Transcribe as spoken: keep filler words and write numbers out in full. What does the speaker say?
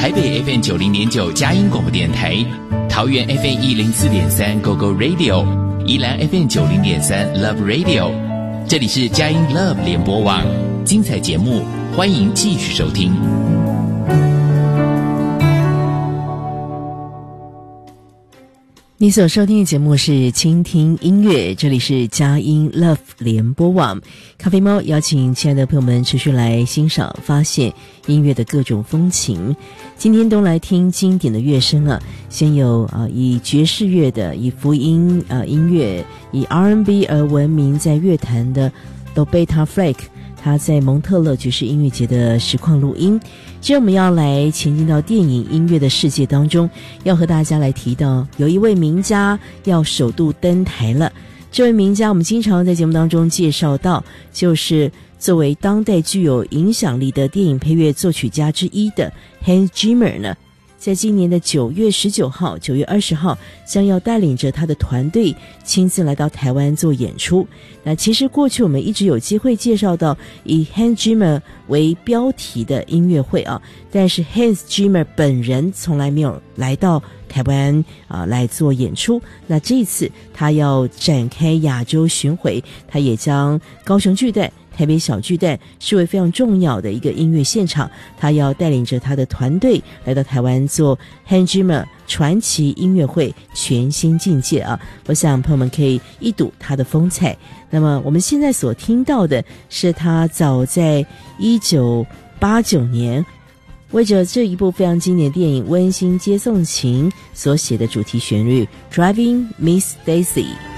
台北 F M 九零点九佳音广播电台，桃园 F M 一零四点三 Go Go Radio， 宜兰 F M 九零点三 Love Radio。这里是佳音 Love 联播网，精彩节目，欢迎继续收听。 你所收听的节目是倾听音乐，这里是佳音 Love 联播网，咖啡猫邀请亲爱的朋友们持续来欣赏发现音乐的各种风情。今天都来听经典的乐声啊，先有啊以爵士乐的，以福音啊音乐，以 R and B 而闻名在乐坛的 Roberta Flack， 他在蒙特勒爵士音乐节的实况录音。接着我们要来前进到电影音乐的世界当中，要和大家来提到有一位名家要首度登台了。这位名家我们经常在节目当中介绍到，就是作为当代具有影响力的电影配乐作曲家之一的 Hans Zimmer 呢，在今年的九月十九号、九月二十号将要带领着他的团队亲自来到台湾做演出。那其实过去我们一直有机会介绍到以 Hans Zimmer 为标题的音乐会啊，但是 Hans Zimmer 本人从来没有来到台湾啊来做演出。那这一次他要展开亚洲巡回，他也将高雄巨蛋、台北小巨蛋视为非常重要的一个音乐现场，他要带领着他的团队来到台湾做 Hans Zimmer 传奇音乐会全新境界啊！我想朋友们可以一睹他的风采。那么我们现在所听到的是他早在一九八九年为着这一部非常经典电影《温馨接送情》所写的主题旋律 Driving Miss Daisy。